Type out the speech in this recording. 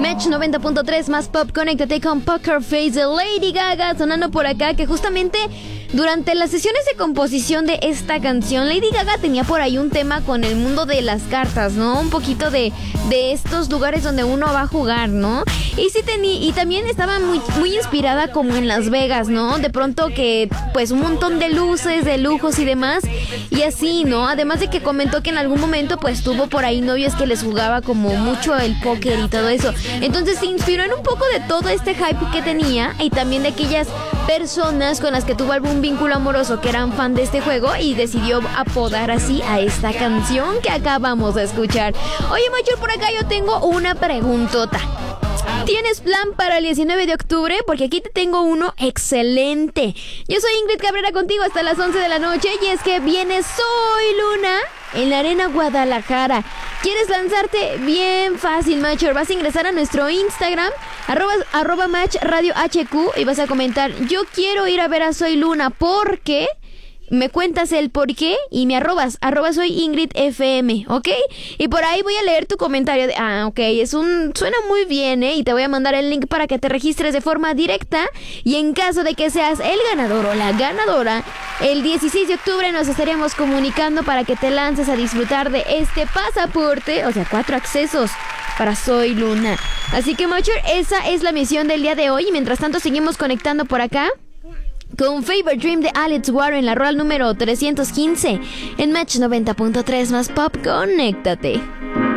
Match 90.3 más pop, conéctate con Poker Face de Lady Gaga sonando por acá, que justamente durante las sesiones de composición de esta canción, Lady Gaga tenía por ahí un tema con el mundo de las cartas, ¿no? Un poquito de estos lugares donde uno va a jugar, ¿no? Y sí y también estaba muy inspirada como en Las Vegas, ¿no? De pronto que pues un montón de luces, de lujos y demás, y así, ¿no? Además de que comentó que en algún momento pues tuvo por ahí novios que les jugaba como mucho el póker y todo eso. Entonces se inspiró en un poco de todo este hype que tenía y también de aquellas personas con las que tuvo algún vínculo amoroso que eran fan de este juego y decidió apodar así a esta canción que acabamos de escuchar. Oye, Macho, por acá yo tengo una preguntota. ¿Tienes plan para el 19 de octubre? Porque aquí te tengo uno excelente. Yo soy Ingrid Cabrera contigo hasta las 11 de la noche y es que viene Soy Luna en la Arena Guadalajara. ¿Quieres lanzarte? Bien fácil, Macho. Vas a ingresar a nuestro Instagram, arroba Match Radio HQ, y vas a comentar: yo quiero ir a ver a Soy Luna porque... me cuentas el por qué y me arrobas soy Ingrid FM, ¿ok? Y por ahí voy a leer tu comentario de, ok, suena muy bien, y te voy a mandar el link para que te registres de forma directa, y en caso de que seas el ganador o la ganadora, el 16 de octubre nos estaremos comunicando para que te lances a disfrutar de este pasaporte, o sea, 4 accesos para Soy Luna. Así que, Macho, esa es la misión del día de hoy, y mientras tanto seguimos conectando por acá con Favorite Dream de Alex Warren, la rola número 315 en Match 90.3 más pop, conéctate.